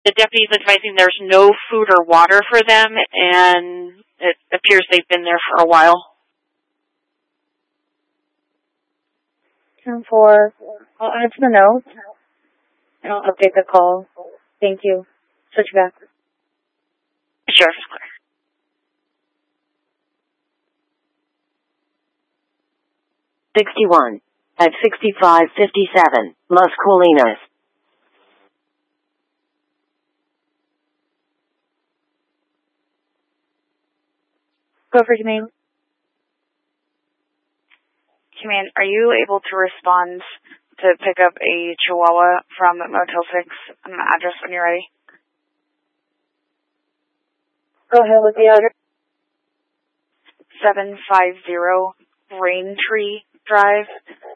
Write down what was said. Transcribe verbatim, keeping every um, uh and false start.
The deputy is advising there's no food or water for them, and it appears they've been there for a while. ten four, I'll add to the note, and I'll update the call. Thank you. Switch back. Sure. sixty-one. At sixty-five fifty-seven, Las Colinas. Go for Jermaine. Jermaine, are you able to respond to pick up a Chihuahua from Motel six um, address when you're ready? Go ahead with the address. seven five zero Raintree Drive,